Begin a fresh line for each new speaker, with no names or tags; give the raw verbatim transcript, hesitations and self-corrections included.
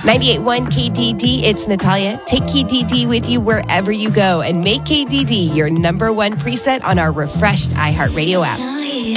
ninety-eight point one K D D, it's Natalia. Take K D D with you wherever you go and make K D D your number one preset on our refreshed iHeartRadio app.